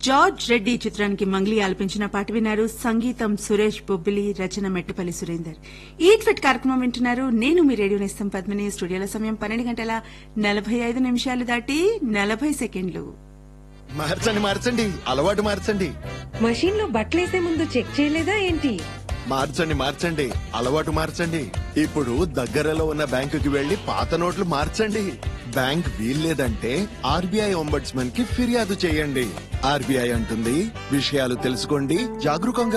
George Reddy చిత్రానికి మంగ్లీ ఆలపించిన పాట విన్నారు. సంగీతం సురేష్ బొబ్బిలి, రచన మెట్టపల్లి సురేందర్. ఈట్ ఫిట్ కార్యక్రమం వింటున్నారు. నేను మీ రేడియో నేస్తం పద్మిని. స్టూడియోల సమయం 12:45 దాటి 40 సెకండ్లు. మార్చండి అలవాటు మార్చండి. మషీన్ లో బట్టలేసే ముందు చెక్ చేయలేదా ఏంటి? మార్చండి అలవాటు మార్చండి. ఇప్పుడు దగ్గరలో ఉన్న బ్యాంకుకి వెళ్లి పాత నోట్లు మార్చండి. బ్యాంక్ వీల్లేదంటే ఆర్బీఐ ఒంబడ్స్మన్ కి ఫిర్యాదు చేయండి. ఆర్బీఐ అంటుంది, విషయాలు తెలుసుకోండి, జాగరూకంగా